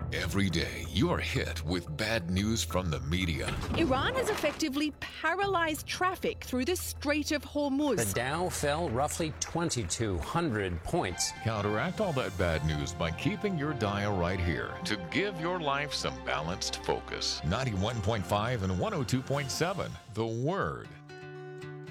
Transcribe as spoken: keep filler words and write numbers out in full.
Every day, you are hit with bad news from the media. Iran has effectively paralyzed traffic through the Strait of Hormuz. The Dow fell roughly twenty-two hundred points. Counteract all that bad news by keeping your dial right here to give your life some balanced focus. ninety-one point five and one oh two point seven, The Word.